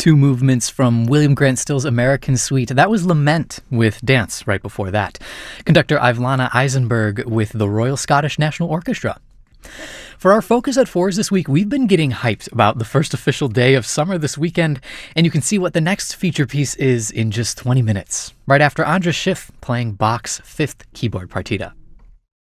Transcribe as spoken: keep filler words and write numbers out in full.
Two movements from William Grant Still's American Suite. That was Lament with Dance right before that. Conductor Ivlana Eisenberg with the Royal Scottish National Orchestra. For our Focus at Fours this week, we've been getting hyped about the first official day of summer this weekend, and you can see what the next feature piece is in just twenty minutes, right after Andras Schiff playing Bach's Fifth Keyboard Partita.